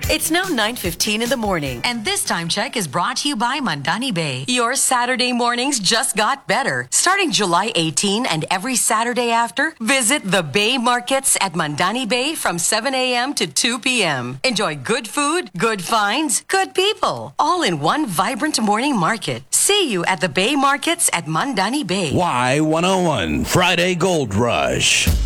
It's now 9:15 in the morning. And this time check is brought to you by Mandani Bay. Your Saturday mornings just got better. Starting July 18 and every Saturday after, visit the Bay Markets at Mandani Bay from 7 a.m. to 2 p.m. Enjoy good food, good finds, good people, all in one vibrant morning market. See you at the Bay Markets at Mandani Bay. Y101 Friday Gold Rush.